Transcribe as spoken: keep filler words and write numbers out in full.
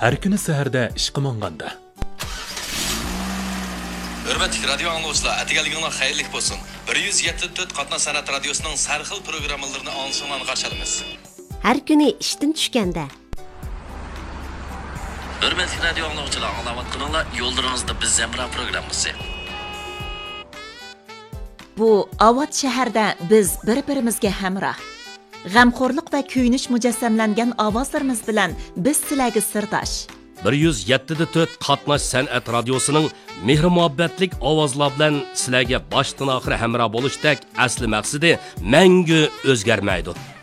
Har kuni saharda ishqa monganda. Hörmətli radio anlayıcılar, atigaliginglar xayrlik bo'lsin. bir yuz yetti nöqta to'rt Qatnash san'at radiosining sarxil programmalarini anglashinglarni qarshi olamiz. Har kuni ishdan tushganda. Hörmətli radio anlayıcılar, anglayotganlar yo'llaringizda biz Zemra programmasi. Bu Avat shahrida biz bir-birimizga hamroh. G'amxo'rlik va kuyinish mujassamlangan ovozlarimiz bilan biz sizlarga sirdosh. bir yuz yetti nöqta to'rt Qatnash san'at radiosining mehr muhabbatlik ovozlar bilan sizlarga boshdan oxir hamroh bo'lishdek asli maqsadi mangu o'zgarmaydi.